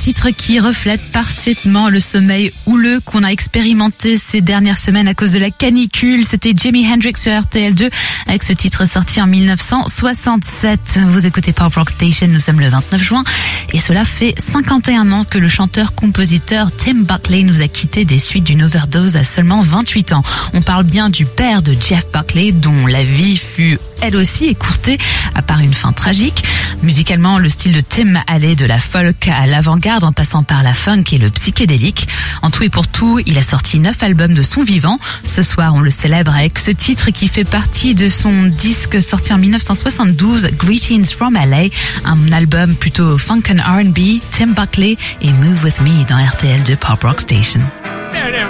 titre qui reflète parfaitement le sommeil houleux qu'on a expérimenté ces dernières semaines à cause de la canicule. C'était Jimi Hendrix sur RTL2 avec ce titre sorti en 1967. Vous écoutez Pop Rock Station, nous sommes le 29 juin et cela fait 51 ans que le chanteur-compositeur Tim Buckley nous a quittés des suites d'une overdose à seulement 28 ans. On parle bien du père de Jeff Buckley dont la vie fut elle aussi écourtée par une fin tragique. Musicalement, le style de Tim allait de la folk à l'avant-garde en passant par la funk et le psychédélique. En tout et pour tout, il a sorti 9 albums de son vivant. Ce soir, on le célèbre avec ce titre qui fait partie de son disque sorti en 1972, Greetings from LA, un album plutôt funk and R&B, Tim Buckley et Move With Me dans RTL de Pop Rock Station.